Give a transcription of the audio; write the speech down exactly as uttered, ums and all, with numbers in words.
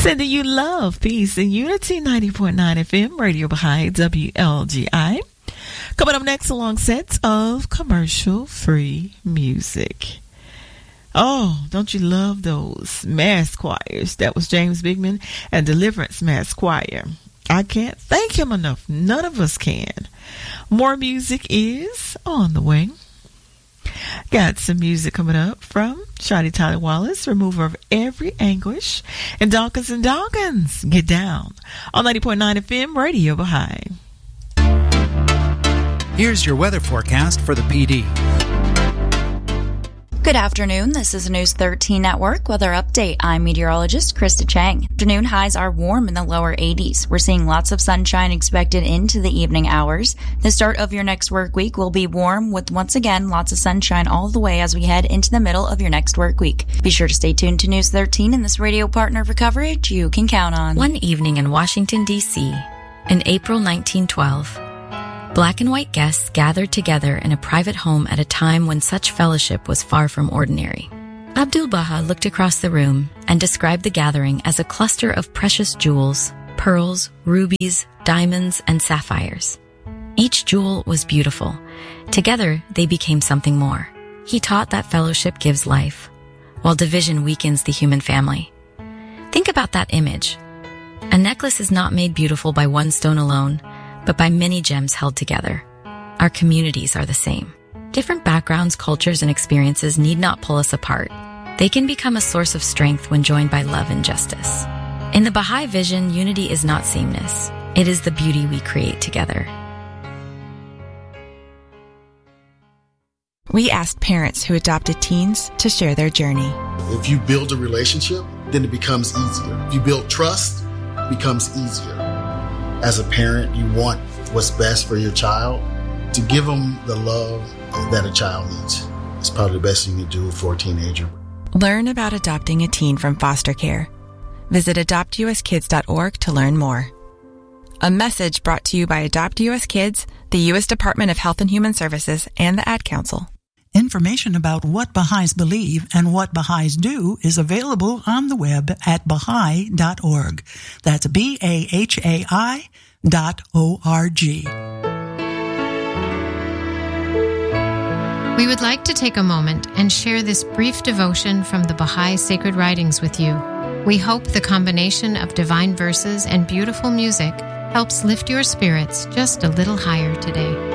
Sending you love, peace, and unity. ninety point nine F M, Radio Baha'i, W L G I. Coming up next, a long set of commercial-free music. Oh, don't you love those mass choirs? That was James Bigman and Deliverance Mass Choir. I can't thank him enough. None of us can. More music is on the way. Got some music coming up from Shotty Tyler Wallace, Remover of Every Anguish, and Dawkins and Dawkins, Get Down, on ninety point nine F M, Radio Baha'i. Here's your weather forecast for the P D. Good afternoon. This is News thirteen Network Weather Update. I'm meteorologist Krista Chang. Afternoon highs are warm in the lower eighties. We're seeing lots of sunshine expected into the evening hours. The start of your next work week will be warm with, once again, lots of sunshine all the way as we head into the middle of your next work week. Be sure to stay tuned to News thirteen and this radio partner for coverage you can count on. One evening in Washington, D C, in April nineteen twelve, Black and white guests gathered together in a private home at a time when such fellowship was far from ordinary. Abdu'l-Baha looked across the room and described the gathering as a cluster of precious jewels, pearls, rubies, diamonds, and sapphires. Each jewel was beautiful. Together, they became something more. He taught that fellowship gives life, while division weakens the human family. Think about that image. A necklace is not made beautiful by one stone alone, but by many gems held together. Our communities are the same. Different backgrounds, cultures, and experiences need not pull us apart. They can become a source of strength when joined by love and justice. In the Baha'i vision, unity is not sameness. It is the beauty we create together. We asked parents who adopted teens to share their journey. If you build a relationship, then it becomes easier. If you build trust, it becomes easier. As a parent, you want what's best for your child. To give them the love that a child needs is probably the best you can do for a teenager. Learn about adopting a teen from foster care. Visit adopt u s kids dot org to learn more. A message brought to you by Adopt U S Kids, the U S Department of Health and Human Services, and the Ad Council. Information about what Baha'is believe and what Baha'is do is available on the web at baha'i dot org. That's B A H A I dot O R G. We would like to take a moment and share this brief devotion from the Baha'i Sacred Writings with you. We hope the combination of divine verses and beautiful music helps lift your spirits just a little higher today.